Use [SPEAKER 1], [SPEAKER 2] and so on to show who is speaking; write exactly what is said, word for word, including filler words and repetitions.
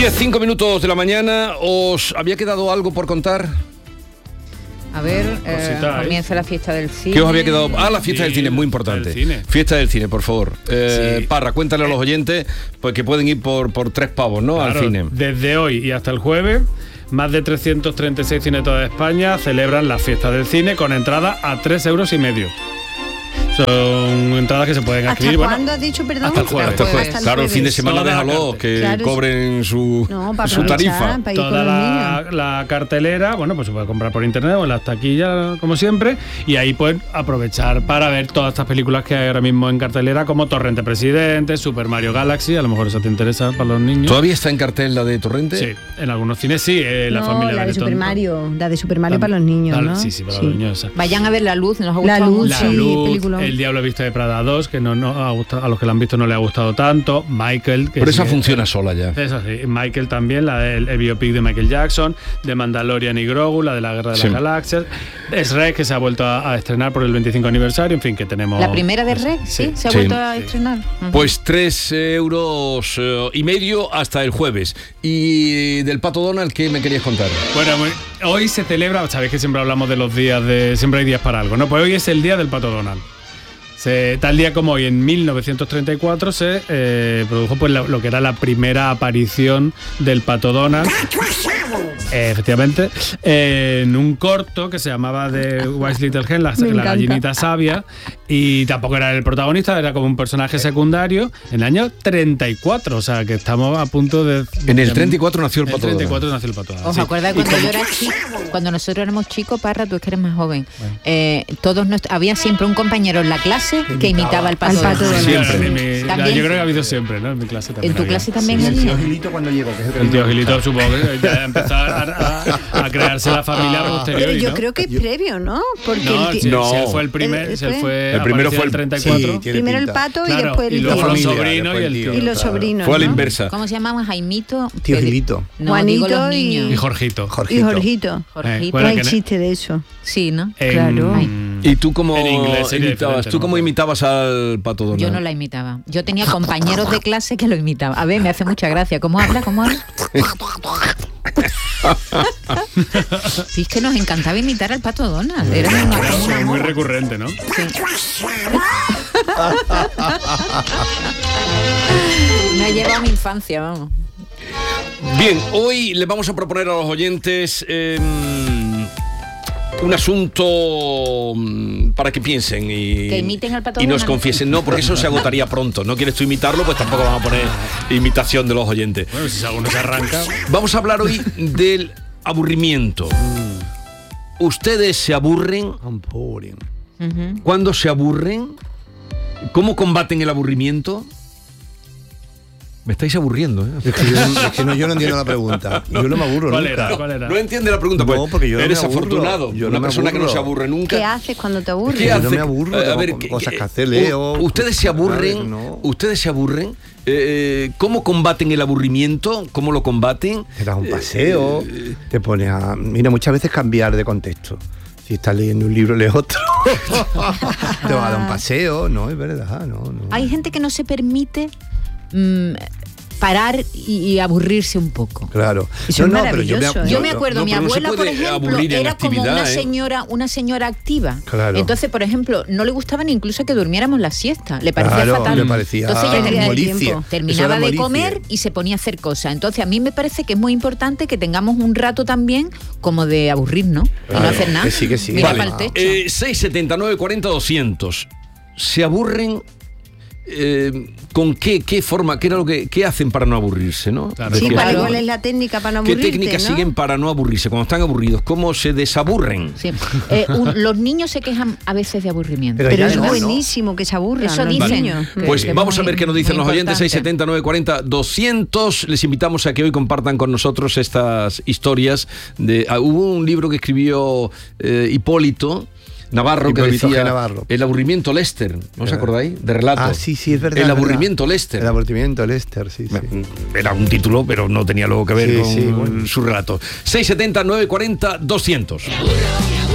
[SPEAKER 1] Cinco minutos de la mañana. ¿Os había quedado algo por contar?
[SPEAKER 2] A ver, eh, comienza la fiesta del cine.
[SPEAKER 1] ¿Qué os había quedado? Ah, la fiesta sí, del cine, muy importante. Fiesta del cine, por favor. Eh, sí. Parra, cuéntale a los oyentes pues, que pueden ir por, por tres pavos, ¿no?
[SPEAKER 3] Claro,
[SPEAKER 1] al cine.
[SPEAKER 3] Desde hoy y hasta el jueves, más de trescientos treinta y seis cines de toda España celebran la fiesta del cine con entrada a tres euros y medio. Son entradas que se pueden adquirir.
[SPEAKER 4] ¿Hasta cuándo
[SPEAKER 3] bueno,
[SPEAKER 4] has dicho, perdón?
[SPEAKER 3] Hasta el jueves.
[SPEAKER 1] Hasta el jueves. Hasta claro, el fin de semana déjalo, que claro, cobren su,
[SPEAKER 4] no,
[SPEAKER 1] su tarifa.
[SPEAKER 3] Toda la, la cartelera, bueno, pues se puede comprar por internet o en las taquillas, como siempre, y ahí pueden aprovechar para ver todas estas películas que hay ahora mismo en cartelera, como Torrente Presidente, Super Mario Galaxy, a lo mejor eso te interesa para los niños.
[SPEAKER 1] ¿Todavía está en cartel la de Torrente?
[SPEAKER 3] Sí, en algunos cines sí, eh, la
[SPEAKER 4] no,
[SPEAKER 3] familia
[SPEAKER 4] la de
[SPEAKER 3] Benetton.
[SPEAKER 4] Super Mario, la de Super Mario la, para los niños,
[SPEAKER 3] la,
[SPEAKER 4] ¿no?
[SPEAKER 3] Sí, sí, para
[SPEAKER 4] sí.
[SPEAKER 3] los niños. Esa.
[SPEAKER 2] Vayan a ver La Luz, nos ha gustado
[SPEAKER 4] La Luz,
[SPEAKER 2] mucho.
[SPEAKER 3] La Luz,
[SPEAKER 4] película.
[SPEAKER 3] El Diablo Viste de Prada dos, que no, no ha gustado, a los que la han visto no le ha gustado tanto. Michael, que
[SPEAKER 1] pero esa
[SPEAKER 3] sí,
[SPEAKER 1] funciona
[SPEAKER 3] eh,
[SPEAKER 1] sola ya.
[SPEAKER 3] Eso sí, Michael también, la del el biopic de Michael Jackson, de Mandalorian y Grogu, la de la Guerra de sí. las Galaxias. Es Rec, que se ha vuelto a, a estrenar por el veinticinco aniversario, en fin, que tenemos...
[SPEAKER 2] La primera de Rec, sí, sí, se ha
[SPEAKER 1] sí.
[SPEAKER 2] vuelto a
[SPEAKER 1] sí.
[SPEAKER 2] estrenar. Uh-huh.
[SPEAKER 1] Pues tres euros eh, y medio hasta el jueves. Y del Pato Donald, ¿qué me querías contar?
[SPEAKER 3] Bueno, hoy se celebra, sabéis que siempre hablamos de los días, de siempre hay días para algo, ¿no? Pues hoy es el día del Pato Donald. Se, tal día como hoy, en mil novecientos treinta y cuatro, se eh, produjo pues, lo, lo que era la primera aparición del Pato Donald. Eh, efectivamente, eh, en un corto que se llamaba The Wise Little Hen, la, la gallinita sabia, y tampoco era el protagonista, era como un personaje secundario, en el año treinta y cuatro, o sea que estamos a punto de...
[SPEAKER 1] En el treinta y cuatro nació el Pato Donald.
[SPEAKER 3] En el treinta y cuatro nació el Pato Donald.
[SPEAKER 2] ¿Os
[SPEAKER 3] sí.
[SPEAKER 2] acordáis cuando yo era chico, cuando nosotros éramos chicos, Parra, tú es que eres más joven, bueno. eh, todos nos, había siempre un compañero en la clase que imitaba al Pato Donald?
[SPEAKER 1] Siempre.
[SPEAKER 3] Mi, la, yo creo que ha habido siempre, ¿no? En mi clase también.
[SPEAKER 2] ¿En tu
[SPEAKER 3] había.
[SPEAKER 2] clase también
[SPEAKER 3] sí,
[SPEAKER 2] había?
[SPEAKER 3] Sí,
[SPEAKER 5] el tío Gilito cuando llegó, que es el,
[SPEAKER 3] el tío Gilito, supongo que ya empezó a, a, a crearse la familia posterior.
[SPEAKER 4] Pero yo
[SPEAKER 3] ¿no?
[SPEAKER 4] creo que es previo, ¿no? Porque
[SPEAKER 3] no,
[SPEAKER 4] el
[SPEAKER 3] si,
[SPEAKER 1] no.
[SPEAKER 3] si él fue el primer,
[SPEAKER 4] el,
[SPEAKER 3] si él fue
[SPEAKER 1] el primero fue el
[SPEAKER 3] treinta y cuatro.
[SPEAKER 5] Sí,
[SPEAKER 4] primero
[SPEAKER 5] pinta.
[SPEAKER 4] el Pato
[SPEAKER 3] claro,
[SPEAKER 4] y después el
[SPEAKER 3] y luego
[SPEAKER 4] tío.
[SPEAKER 3] los sobrinos y el tío.
[SPEAKER 4] Y los sobrinos.
[SPEAKER 1] Fue a la
[SPEAKER 4] ¿no?
[SPEAKER 1] inversa.
[SPEAKER 2] ¿Cómo se llamaban? Jaimito.
[SPEAKER 5] Tío Gilito.
[SPEAKER 2] No,
[SPEAKER 4] Juanito
[SPEAKER 2] digo los
[SPEAKER 4] y-
[SPEAKER 2] niños.
[SPEAKER 3] Y Jorgito.
[SPEAKER 5] Jorgito.
[SPEAKER 4] Y Jorgito.
[SPEAKER 2] Jorgito.
[SPEAKER 3] Eh, bueno,
[SPEAKER 4] No hay
[SPEAKER 3] que
[SPEAKER 4] chiste de eso.
[SPEAKER 2] Sí, ¿no?
[SPEAKER 3] En,
[SPEAKER 4] Claro.
[SPEAKER 1] ¿Y tú cómo
[SPEAKER 3] en inglés sería
[SPEAKER 1] imitabas?
[SPEAKER 3] diferente,
[SPEAKER 1] ¿Tú
[SPEAKER 3] ¿no?
[SPEAKER 1] cómo imitabas al Pato Donald?
[SPEAKER 2] Yo no la imitaba. Yo tenía compañeros de clase que lo imitaban. A ver, me hace mucha gracia. ¿Cómo habla? ¿Cómo habla? Sí, es que nos encantaba imitar al Pato Donald. Era una,
[SPEAKER 3] Era
[SPEAKER 2] una
[SPEAKER 3] muy
[SPEAKER 2] moda.
[SPEAKER 3] recurrente, ¿no?
[SPEAKER 2] Sí. Me ha llevado a mi infancia, vamos.
[SPEAKER 1] Bien, hoy le vamos a proponer a los oyentes eh, un asunto mm, para que piensen y,
[SPEAKER 2] Que imiten al Pato
[SPEAKER 1] y nos
[SPEAKER 2] Donald.
[SPEAKER 1] confiesen. No, porque eso se agotaría pronto. No quieres tú imitarlo, pues tampoco vamos a poner imitación de los oyentes.
[SPEAKER 3] Bueno, si alguno se arranca...
[SPEAKER 1] Vamos a hablar hoy del aburrimiento. ¿Ustedes se aburren?
[SPEAKER 5] Ampurian.
[SPEAKER 2] Uh-huh.
[SPEAKER 1] ¿Cuándo se aburren? ¿Cómo combaten el aburrimiento? Me estáis aburriendo, ¿eh?
[SPEAKER 5] Es que, yo, es que no, yo no entiendo la pregunta. Yo no me aburro
[SPEAKER 3] ¿Cuál
[SPEAKER 5] nunca.
[SPEAKER 3] era? ¿Cuál era?
[SPEAKER 1] No entiende la pregunta, pues
[SPEAKER 5] No, porque yo no
[SPEAKER 1] eres
[SPEAKER 5] me aburro.
[SPEAKER 1] afortunado.
[SPEAKER 5] Yo
[SPEAKER 1] Una
[SPEAKER 5] no me
[SPEAKER 1] persona que no
[SPEAKER 5] aburro.
[SPEAKER 1] se aburre nunca.
[SPEAKER 4] ¿Qué haces cuando te aburres?
[SPEAKER 1] ¿Qué
[SPEAKER 5] Yo
[SPEAKER 1] hace?
[SPEAKER 5] no me aburro,
[SPEAKER 1] Eh, a
[SPEAKER 5] tengo
[SPEAKER 1] ver,
[SPEAKER 5] co-
[SPEAKER 1] ¿qué-
[SPEAKER 5] cosas
[SPEAKER 1] qué-
[SPEAKER 5] que hacer, leo.
[SPEAKER 1] u- Ustedes se aburren,
[SPEAKER 5] ¿sabes? No.
[SPEAKER 1] ustedes se aburren. Eh, ¿Cómo combaten el aburrimiento? ¿Cómo lo combaten?
[SPEAKER 5] Te das un paseo,
[SPEAKER 1] Eh,
[SPEAKER 5] te pones a... Mira, muchas veces cambiar de contexto. Si estás leyendo un libro, lees otro. Te vas a dar un paseo. No, es verdad, no, no.
[SPEAKER 2] Hay gente que no se permite mmm, parar y, y aburrirse un poco.
[SPEAKER 5] Claro.
[SPEAKER 4] Eso es
[SPEAKER 5] pero
[SPEAKER 4] maravilloso, ¿eh?
[SPEAKER 2] Yo me acuerdo,
[SPEAKER 1] no,
[SPEAKER 2] mi
[SPEAKER 1] pero no se
[SPEAKER 2] abuela, por
[SPEAKER 1] puede
[SPEAKER 2] ejemplo,
[SPEAKER 1] aburrir en
[SPEAKER 2] era como
[SPEAKER 1] actividad,
[SPEAKER 2] una
[SPEAKER 1] ¿eh?
[SPEAKER 2] señora, una señora activa.
[SPEAKER 5] Claro.
[SPEAKER 2] Entonces, por ejemplo, no le gustaba ni incluso que durmiéramos la siesta. Le parecía
[SPEAKER 5] Claro,
[SPEAKER 2] fatal.
[SPEAKER 5] le parecía
[SPEAKER 2] Entonces ella
[SPEAKER 4] molicie.
[SPEAKER 2] terminaba,
[SPEAKER 4] Eso
[SPEAKER 5] era
[SPEAKER 2] terminaba de
[SPEAKER 5] molicie.
[SPEAKER 2] comer y se ponía a hacer cosas. Entonces, a mí me parece que es muy importante que tengamos un rato también como de aburrirnos y no
[SPEAKER 5] Claro,
[SPEAKER 2] hacer nada.
[SPEAKER 5] que sí, que sí.
[SPEAKER 2] Mira
[SPEAKER 1] Vale.
[SPEAKER 2] para el techo.
[SPEAKER 1] Eh, seis setenta y nueve cuarenta doscientos. ¿Se aburren? Eh, ¿Con qué, qué forma, qué era lo que qué hacen para no aburrirse, no?
[SPEAKER 3] Claro.
[SPEAKER 1] ¿De
[SPEAKER 4] Sí,
[SPEAKER 1] qué-
[SPEAKER 4] ¿cuál,
[SPEAKER 2] Claro.
[SPEAKER 4] cuál es la técnica para no
[SPEAKER 1] ¿Qué
[SPEAKER 4] aburrirte,
[SPEAKER 1] técnicas
[SPEAKER 4] ¿no?
[SPEAKER 1] siguen para no aburrirse? Cuando están aburridos, ¿cómo se desaburren?
[SPEAKER 2] Sí. Eh, un- los niños se quejan a veces de aburrimiento.
[SPEAKER 5] Pero
[SPEAKER 4] Pero
[SPEAKER 5] ya
[SPEAKER 4] es
[SPEAKER 5] no, ¿no?
[SPEAKER 4] buenísimo que se aburran
[SPEAKER 2] Eso
[SPEAKER 4] los
[SPEAKER 2] dicen.
[SPEAKER 4] niños.
[SPEAKER 2] Que-
[SPEAKER 1] Pues
[SPEAKER 2] que
[SPEAKER 1] vamos a
[SPEAKER 2] muy-
[SPEAKER 1] ver qué nos dicen
[SPEAKER 2] muy
[SPEAKER 1] los oyentes.
[SPEAKER 2] importante.
[SPEAKER 1] seis setenta y nueve cuarenta doscientos. Les invitamos a que hoy compartan con nosotros estas historias. De, ah, hubo un libro que escribió eh, Hipólito Navarro, que
[SPEAKER 5] Hipólito
[SPEAKER 1] decía
[SPEAKER 5] G. Navarro.
[SPEAKER 1] El aburrimiento Lester, ¿no os
[SPEAKER 5] Eh,
[SPEAKER 1] acordáis? De relato.
[SPEAKER 5] Ah, sí, sí, es verdad.
[SPEAKER 1] El
[SPEAKER 5] es
[SPEAKER 1] aburrimiento
[SPEAKER 5] verdad.
[SPEAKER 1] Lester.
[SPEAKER 5] El aburrimiento Lester, sí, sí.
[SPEAKER 1] Era un título, pero no tenía luego que ver
[SPEAKER 5] Sí,
[SPEAKER 1] con
[SPEAKER 5] sí, bueno.
[SPEAKER 1] su relato. seis setenta, nueve cuarenta, doscientos.